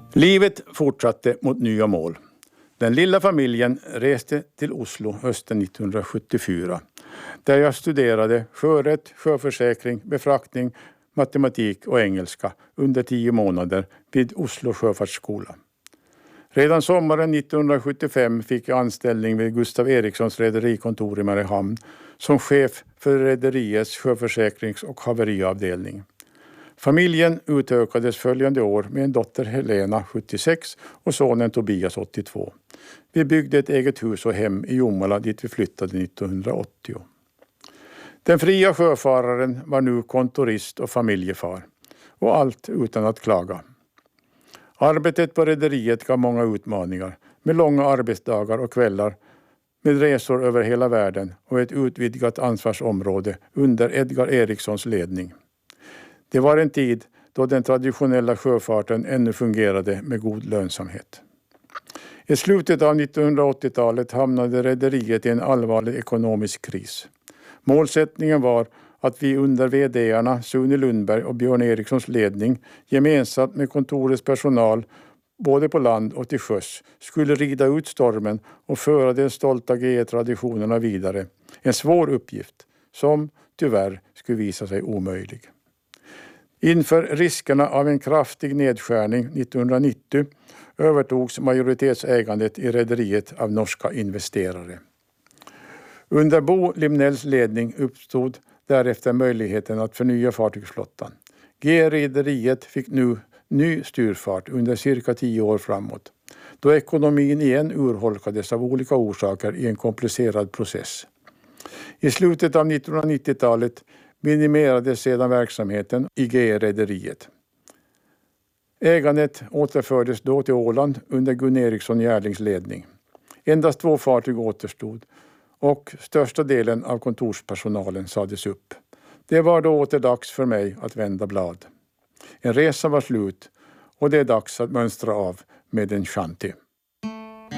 Livet fortsatte mot nya mål. Den lilla familjen reste till Oslo hösten 1974 där jag studerade sjörätt, sjöförsäkring, befraktning, matematik och engelska under 10 månader vid Oslo sjöfartsskola. Redan sommaren 1975 fick jag anställning vid Gustav Erikssons rederikontor i Mariehamn som chef för rederiets sjöförsäkrings- och haveriavdelning. Familjen utökades följande år med en dotter Helena 76 och sonen Tobias 82. Vi byggde ett eget hus och hem i Jomala dit vi flyttade 1980. Den fria sjöfararen var nu kontorist och familjefar. Och allt utan att klaga. Arbetet på rederiet gav många utmaningar med långa arbetsdagar och kvällar med resor över hela världen och ett utvidgat ansvarsområde under Edgar Erikssons ledning. Det var en tid då den traditionella sjöfarten ännu fungerade med god lönsamhet. I slutet av 1980-talet hamnade rederiet i en allvarlig ekonomisk kris. Målsättningen var att vi under vd-arna Sune Lundberg och Björn Erikssons ledning gemensamt med kontorets personal både på land och till sjöss skulle rida ut stormen och föra de stolta GE-traditionerna vidare. En svår uppgift som tyvärr skulle visa sig omöjlig. Inför riskerna av en kraftig nedskärning 1990 övertogs majoritetsägandet i rederiet av norska investerare. Under Bo Limnells ledning uppstod därefter möjligheten att förnya fartygsflottan. G-rederiet fick nu ny styrfart under cirka 10 år framåt, då ekonomin igen urholkades av olika orsaker i en komplicerad process. I slutet av 1990-talet minimerades sedan verksamheten i G-rederiet. Ägandet återfördes då till Åland under Gun Eriksson Järlings ledning. Endast 2 fartyg återstod och största delen av kontorspersonalen sades upp. Det var då åter dags för mig att vända blad. En resa var slut och det är dags att mönstra av med en shanty.